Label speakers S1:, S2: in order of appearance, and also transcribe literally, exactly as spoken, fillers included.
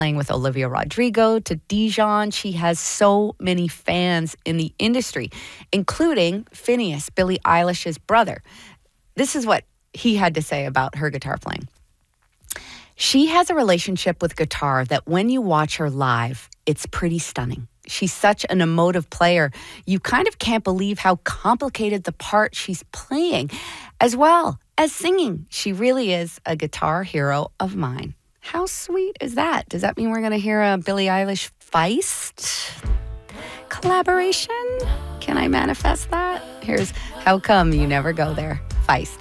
S1: playing with Olivia Rodrigo to Dijon. She has so many fans in the industry, including Phineas, Billie Eilish's brother. This is what he had to say about her guitar playing. She has a relationship with guitar that when you watch her live, it's pretty stunning. She's such an emotive player. You kind of can't believe how complicated the part she's playing, as well as singing. She really is a guitar hero of mine. How sweet is that? Does that mean we're going to hear a Billie Eilish Feist collaboration? Can I manifest that? Here's How Come You Never Go There, Feist.